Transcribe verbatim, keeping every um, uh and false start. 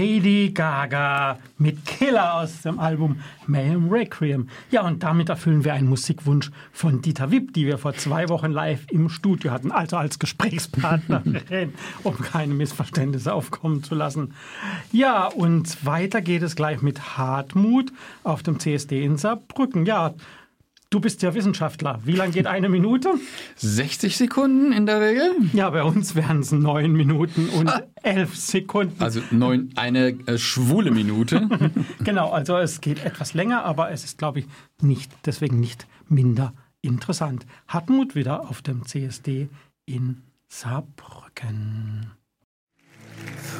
Lady Gaga mit Killer aus dem Album Mayhem Requiem. Ja, und damit erfüllen wir einen Musikwunsch von Dieter Wipp, die wir vor zwei Wochen live im Studio hatten, also als Gesprächspartnerin, um keine Missverständnisse aufkommen zu lassen. Ja, und weiter geht es gleich mit Hartmut auf dem C S D in Saarbrücken. Ja, du bist ja Wissenschaftler. Wie lange geht eine Minute? sechzig Sekunden in der Regel. Ja, bei uns wären es neun Minuten und ah. elf Sekunden. Also neun, eine äh, schwule Minute. Genau, also es geht etwas länger, aber es ist, glaube ich, nicht, deswegen nicht minder interessant. Hartmut wieder auf dem C S D in Saarbrücken.